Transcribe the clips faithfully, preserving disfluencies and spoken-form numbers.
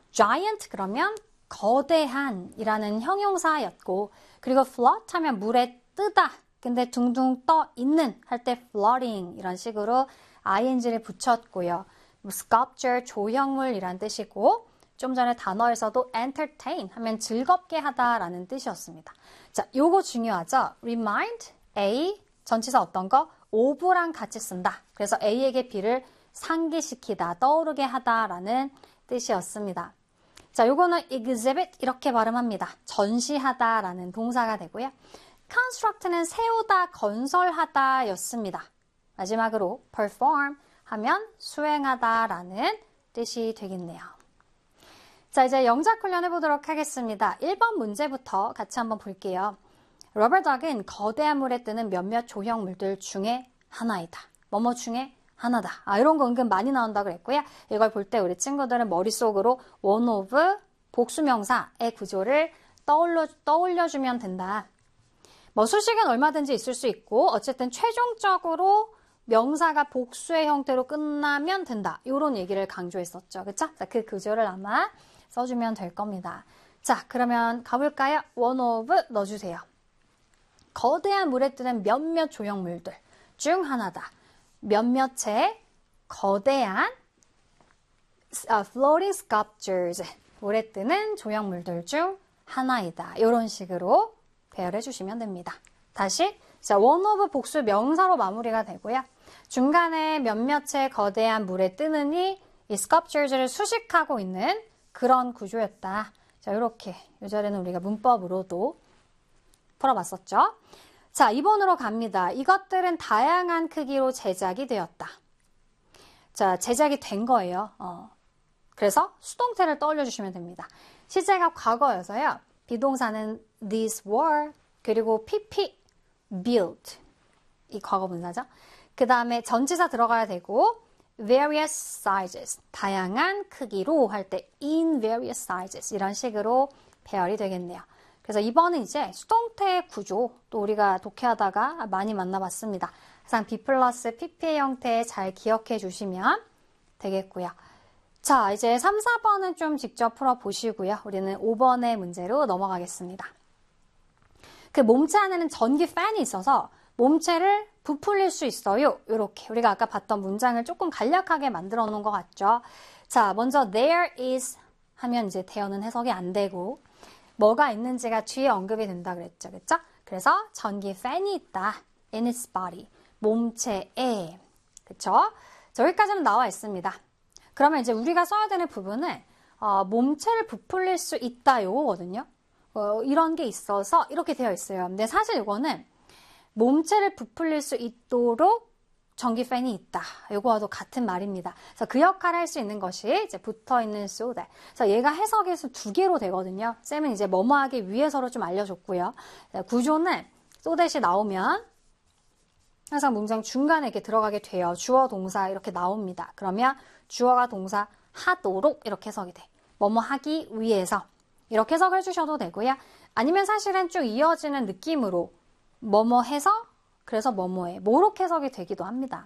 giant 그러면 거대한 이라는 형용사였고, 그리고 float 하면 물에 뜨다. 근데 둥둥 떠 있는 할 때 floating 이런 식으로 ing를 붙였고요. sculpture 조형물이란 뜻이고, 좀 전에 단어에서도 entertain 하면 즐겁게 하다라는 뜻이었습니다. 자, 요거 중요하죠? remind A 전치사 어떤 거? of랑 같이 쓴다. 그래서 A에게 B를 상기시키다, 떠오르게 하다라는 뜻이었습니다. 자, 요거는 exhibit 이렇게 발음합니다. 전시하다라는 동사가 되고요. construct는 세우다, 건설하다 였습니다. 마지막으로 perform 하면 수행하다라는 뜻이 되겠네요. 자, 이제 영작 훈련 해보도록 하겠습니다. 일 번 문제부터 같이 한번 볼게요. 러버덕은 거대한 물에 뜨는 몇몇 조형물들 중에 하나이다. 뭐뭐 중에 하나다. 아, 이런 거 은근 많이 나온다고 그랬고요. 이걸 볼 때 우리 친구들은 머릿속으로 one of 복수명사의 구조를 떠올려, 떠올려주면 된다. 뭐 수식은 얼마든지 있을 수 있고 어쨌든 최종적으로 명사가 복수의 형태로 끝나면 된다. 이런 얘기를 강조했었죠. 그쵸? 자, 그 구조를 아마 써주면 될 겁니다. 자, 그러면 가볼까요? one of 넣어주세요. 거대한 물에 뜨는 몇몇 조형물들 중 하나다. 몇몇의 거대한 uh, floating sculptures, 물에 뜨는 조형물들 중 하나이다. 이런 식으로 배열해 주시면 됩니다. 다시 자, one of 복수 명사로 마무리가 되고요. 중간에 몇몇의 거대한 물에 뜨느니 이 sculptures를 수식하고 있는 그런 구조였다. 자, 이렇게 이 자리는 우리가 문법으로도 풀어봤었죠. 자, 이 번으로 갑니다. 이것들은 다양한 크기로 제작이 되었다. 자, 제작이 된 거예요. 어. 그래서 수동태를 떠올려 주시면 됩니다. 시제가 과거여서요. 비동사는 these were, 그리고 pp, built. 이 과거 분사죠. 그 다음에 전치사 들어가야 되고 various sizes, 다양한 크기로 할 때 in various sizes 이런 식으로 배열이 되겠네요. 그래서 이번은 이제 수동태 구조, 또 우리가 독해하다가 많이 만나봤습니다. 항상 be 플러스 pp의 형태 잘 기억해 주시면 되겠고요. 자, 이제 삼, 사 번은 좀 직접 풀어보시고요. 우리는 오 번의 문제로 넘어가겠습니다. 그 몸체 안에는 전기 팬이 있어서 몸체를 부풀릴 수 있어요. 이렇게 우리가 아까 봤던 문장을 조금 간략하게 만들어 놓은 것 같죠. 자, 먼저 there is 하면 이제 there는 해석이 안 되고 뭐가 있는지가 뒤에 언급이 된다 그랬죠. 그렇죠? 그래서 전기 팬이 있다. in its body. 몸체에. 그렇죠? 자, 여기까지는 나와 있습니다. 그러면 이제 우리가 써야 되는 부분은 어, 몸체를 부풀릴 수 있다 요거거든요. 어, 이런 게 있어서 이렇게 되어 있어요. 근데 사실 이거는 몸체를 부풀릴 수 있도록 전기 팬이 있다. 이거와도 같은 말입니다. 그래서 그 역할을 할 수 있는 것이 이제 붙어 있는 so that. 그래서 얘가 해석에서 두 개로 되거든요. 쌤은 이제 뭐뭐하기 위해서로 좀 알려줬고요. 구조는 so that이 나오면 항상 문장 중간에 이렇게 들어가게 돼요. 주어, 동사 이렇게 나옵니다. 그러면 주어가 동사 하도록 이렇게 해석이 돼. 뭐뭐 하기 위해서 이렇게 해석을 해주셔도 되고요. 아니면 사실은 쭉 이어지는 느낌으로 뭐뭐 해서 그래서 뭐뭐해. 뭐렇게 해석이 되기도 합니다.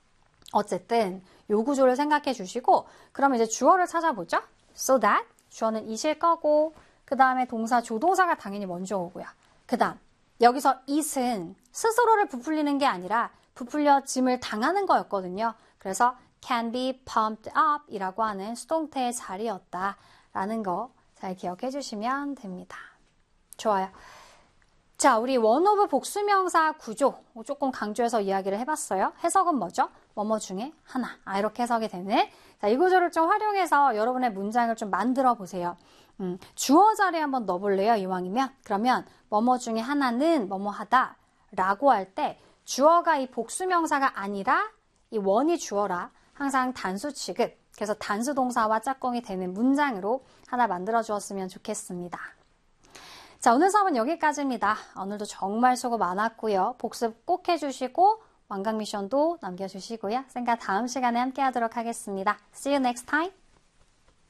어쨌든 요 구조를 생각해 주시고 그럼 이제 주어를 찾아보죠. so that 주어는 이실 거고 그 다음에 동사 조동사가 당연히 먼저 오고요. 그 다음 여기서 it은 스스로를 부풀리는 게 아니라 부풀려짐을 당하는 거였거든요. 그래서 can be pumped up 이라고 하는 수동태의 자리였다 라는 거 잘 기억해 주시면 됩니다. 좋아요. 자, 우리 one of 복수명사 구조 조금 강조해서 이야기를 해봤어요. 해석은 뭐죠? 뭐뭐 중에 하나. 아, 이렇게 해석이 되는. 자, 이 구조를 좀 활용해서 여러분의 문장을 좀 만들어 보세요. 음, 주어 자리에 한번 넣어볼래요? 이왕이면. 그러면 뭐뭐 중에 하나는 뭐뭐 하다 라고 할 때 주어가 이 복수명사가 아니라 이 원이 주어라. 항상 단수 취급. 그래서 단수 동사와 짝꿍이 되는 문장으로 하나 만들어 주었으면 좋겠습니다. 자, 오늘 수업은 여기까지입니다. 오늘도 정말 수고 많았고요. 복습 꼭 해주시고 완강 미션도 남겨주시고요. 쌤과 다음 시간에 함께 하도록 하겠습니다. See you next time.